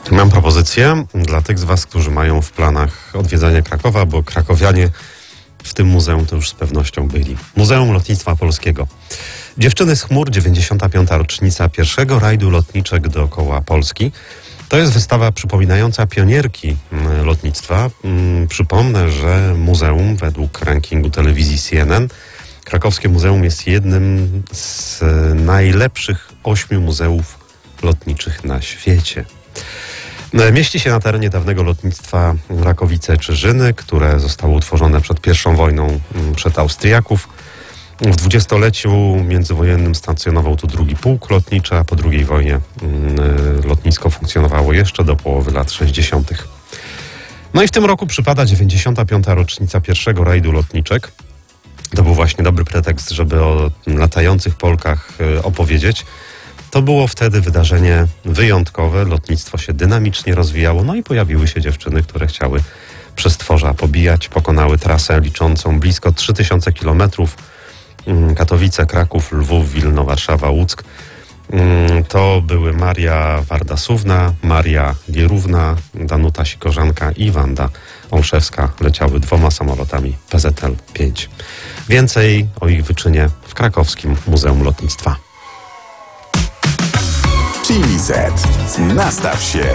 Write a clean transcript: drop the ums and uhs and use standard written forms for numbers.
Mam propozycję dla tych z Was, którzy mają w planach odwiedzanie Krakowa, bo krakowianie w tym muzeum to już z pewnością byli. Muzeum Lotnictwa Polskiego. Dziewczyny z chmur, 95. rocznica pierwszego rajdu lotniczek dookoła Polski. To jest wystawa przypominająca pionierki lotnictwa. Przypomnę, że muzeum według rankingu telewizji CNN Krakowskie Muzeum jest jednym z najlepszych 8 muzeów lotniczych na świecie. Mieści się na terenie dawnego lotnictwa Rakowice-Czyżyny, które zostało utworzone przed I wojną przed Austriaków. W dwudziestoleciu międzywojennym stacjonował tu drugi pułk lotniczy, a po II wojnie lotnisko funkcjonowało jeszcze do połowy lat 60. No i w tym roku przypada 95. rocznica pierwszego rajdu lotniczek. To był właśnie dobry pretekst, żeby o latających Polkach opowiedzieć. To było wtedy wydarzenie wyjątkowe, lotnictwo się dynamicznie rozwijało, no i pojawiły się dziewczyny, które chciały przestworza pobijać, pokonały trasę liczącą blisko 3000 kilometrów. Katowice, Kraków, Lwów, Wilno, Warszawa, Łuck. To były Maria Wardasówna, Maria Gierówna, Danuta Sikorzanka i Wanda Olszewska. Leciały 2 samolotami PZL-5. Więcej o ich wyczynie w Krakowskim Muzeum Lotnictwa. Chili Z. Nastaw się.